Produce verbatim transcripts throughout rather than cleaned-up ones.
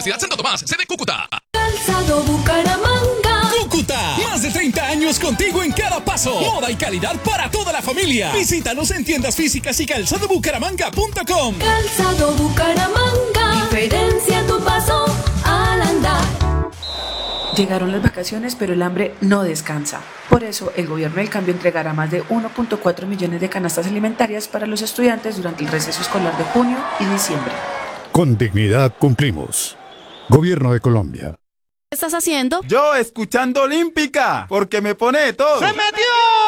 Ciudad Santo Tomás, sede Cúcuta. Calzado Bucaramanga. Cúcuta, más de treinta años contigo en cada paso. Moda y calidad para toda la familia. Visítanos en tiendas físicas y calzado bucaramanga punto com. Calzado Bucaramanga. Diferencia tu paso al andar. Llegaron las vacaciones, pero el hambre no descansa. Por eso, el Gobierno del Cambio entregará más de uno punto cuatro millones de canastas alimentarias para los estudiantes durante el receso escolar de junio y diciembre. Con dignidad cumplimos. Gobierno de Colombia. ¿Qué estás haciendo? Yo escuchando Olímpica, porque me pone de todo. ¡Se metió!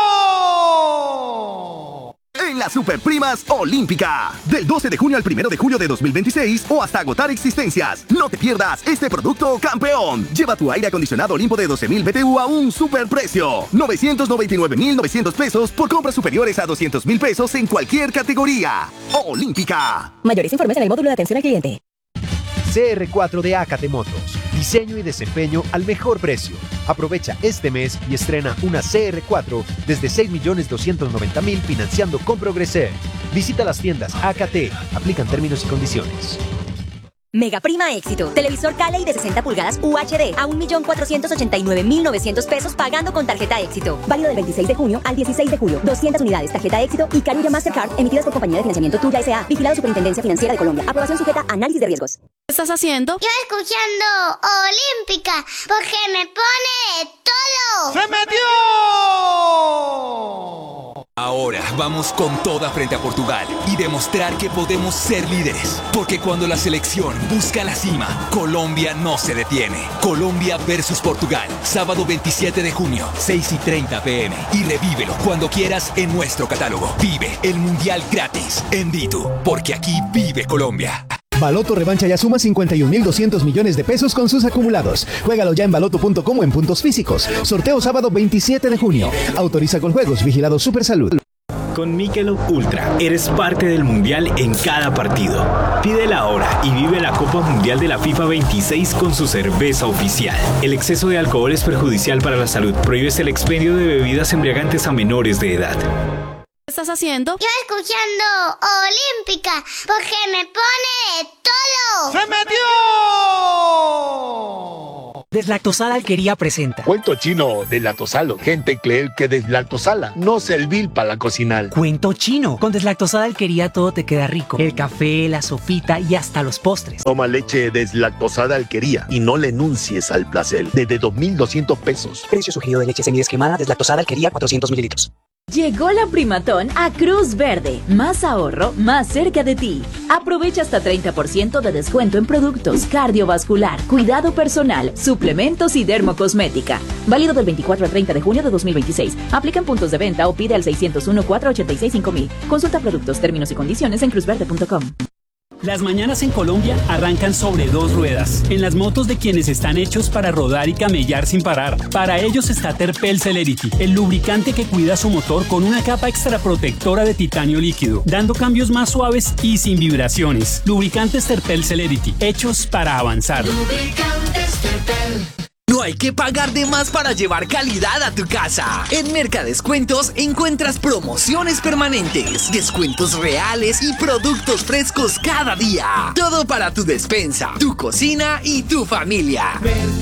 En las Superprimas Olímpica. Del doce de junio al primero de julio de dos mil veintiséis o hasta agotar existencias. No te pierdas este producto campeón. Lleva tu aire acondicionado Olimpo de doce mil B T U a un superprecio. novecientos noventa y nueve mil novecientos pesos por compras superiores a doscientos mil pesos en cualquier categoría. Olímpica. Mayores informes en el módulo de atención al cliente. C R cuatro de Acate Motos. Diseño y desempeño al mejor precio. Aprovecha este mes y estrena una C R cuatro desde seis millones doscientos noventa mil financiando con Progreser. Visita las tiendas A K T. Aplican términos y condiciones. Mega Prima Éxito. Televisor Cali de sesenta pulgadas U H D a un millón cuatrocientos ochenta y nueve mil novecientos pesos pagando con tarjeta Éxito. Válido del veintiséis de junio al dieciséis de julio. doscientas unidades tarjeta Éxito y Carulla Mastercard emitidas por Compañía de Financiamiento Tuya S A. Vigilado Superintendencia Financiera de Colombia. Aprobación sujeta a análisis de riesgos. ¿Qué estás haciendo? Yo escuchando Olímpica porque me pone todo. ¡Se metió! Ahora vamos con toda frente a Portugal y demostrar que podemos ser líderes. Porque cuando la selección busca la cima, Colombia no se detiene. Colombia versus Portugal, sábado veintisiete de junio, seis y treinta p m Y revívelo cuando quieras en nuestro catálogo. Vive el Mundial gratis en Ditu, porque aquí vive Colombia. Baloto revancha ya suma cincuenta y un mil doscientos millones de pesos con sus acumulados. Juégalo ya en baloto punto com o en puntos físicos. Sorteo sábado veintisiete de junio. Autoriza con juegos. Vigilado Supersalud. Con Michelob Ultra eres parte del Mundial en cada partido. Pídela ahora y vive la Copa Mundial de la FIFA veintiséis con su cerveza oficial. El exceso de alcohol es perjudicial para la salud. Prohíbes el expendio de bebidas embriagantes a menores de edad. ¿Qué estás haciendo? Yo escuchando Olímpica porque me pone todo. ¡Se metió! Deslactosada Alquería presenta Cuento chino deslactosalo. Gente cree que deslactosala no servir para cocinar. Cuento chino. Con Deslactosada Alquería todo te queda rico. El café, la sopita y hasta los postres. Toma leche deslactosada Alquería y no le enuncies al placer. Desde dos mil doscientos pesos. Precio sugerido de leche semidescremada Deslactosada Alquería cuatrocientos mililitros. Llegó la Primatón a Cruz Verde. Más ahorro, más cerca de ti. Aprovecha hasta treinta por ciento de descuento en productos cardiovascular, cuidado personal, suplementos y dermocosmética. Válido del veinticuatro al treinta de junio de dos mil veintiséis. Aplica en puntos de venta o pide al seiscero uno, cuatro ocho seis, cinco mil. Consulta productos, términos y condiciones en cruz verde punto com. Las mañanas en Colombia arrancan sobre dos ruedas, en las motos de quienes están hechos para rodar y camellar sin parar. Para ellos está Terpel Celerity, el lubricante que cuida su motor con una capa extra protectora de titanio líquido, dando cambios más suaves y sin vibraciones. Lubricantes Terpel Celerity, hechos para avanzar. Lubricantes Terpel. No hay que pagar de más para llevar calidad a tu casa. En Mercadescuentos encuentras promociones permanentes, descuentos reales y productos frescos cada día. Todo para tu despensa, tu cocina y tu familia.